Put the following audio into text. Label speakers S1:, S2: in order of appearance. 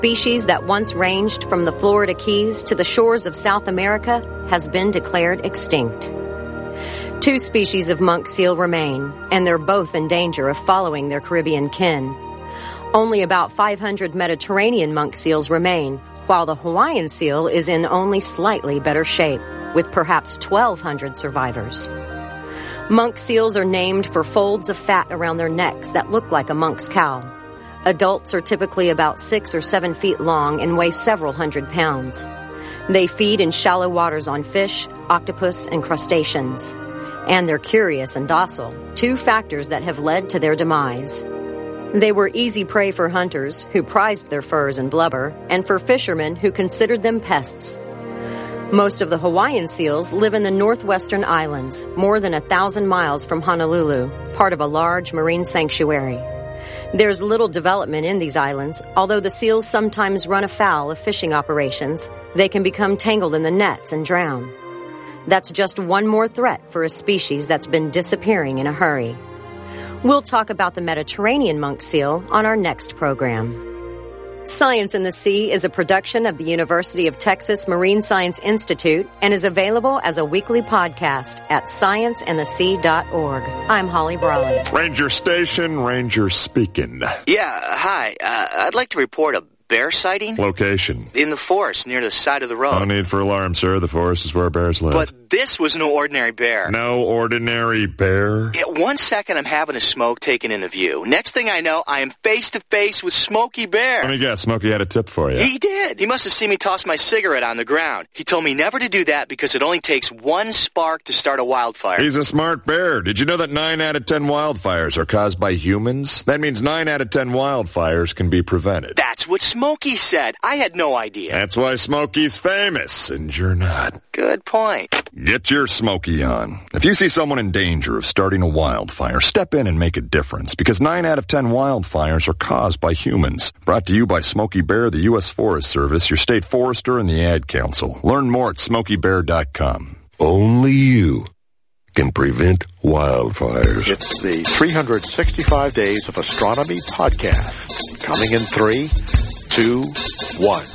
S1: species that once ranged from the Florida Keys to the shores of South America has been declared extinct. 2 species of monk seal remain, and they're both in danger of following their Caribbean kin. Only about 500 Mediterranean monk seals remain, while the Hawaiian seal is in only slightly better shape, with perhaps 1,200 survivors. Monk seals are named for folds of fat around their necks that look like a monk's cowl. Adults are typically about 6 or 7 feet long and weigh several hundred pounds. They feed in shallow waters on fish, octopus, and crustaceans. And they're curious and docile, 2 factors that have led to their demise. They were easy prey for hunters, who prized their furs and blubber, and for fishermen who considered them pests. Most of the Hawaiian seals live in the northwestern islands, more than 1,000 miles from Honolulu, part of a large marine sanctuary. There's little development in these islands. Although the seals sometimes run afoul of fishing operations, they can become tangled in the nets and drown. That's just one more threat for a species that's been disappearing in a hurry. We'll talk about the Mediterranean monk seal on our next program. Science in the Sea is a production of the University of Texas Marine Science Institute and is available as a weekly podcast at scienceandthesea.org. I'm Holly Brawley.
S2: Ranger Station, Ranger speaking.
S3: Yeah, hi. I'd like to report a bear sighting.
S2: Location?
S3: In the forest near the side of the road.
S2: No need for alarm, sir. The forest is where bears live.
S3: But this was no ordinary bear.
S2: No ordinary bear?
S3: Yeah, 1 second I'm having a smoke taken into view. Next thing I know, I am face to face with Smokey Bear.
S2: Let me guess, Smokey had a tip for you.
S3: He did. He must have seen me toss my cigarette on the ground. He told me never to do that because it only takes 1 spark to start a wildfire.
S2: He's a smart bear. Did you know that 9 out of 10 wildfires are caused by humans? That means 9 out of 10 wildfires can be prevented.
S3: That's what Smokey said. I had no idea.
S2: That's why Smokey's famous, and you're not.
S3: Good point.
S2: Get your Smokey on. If you see someone in danger of starting a wildfire, step in and make a difference, because 9 out of 10 wildfires are caused by humans. Brought to you by Smokey Bear, the U.S. Forest Service, your state forester, and the Ad Council. Learn more at smokeybear.com.
S4: Only you can prevent wildfires.
S5: It's the 365 Days of Astronomy podcast. Coming in 3, 2, 1.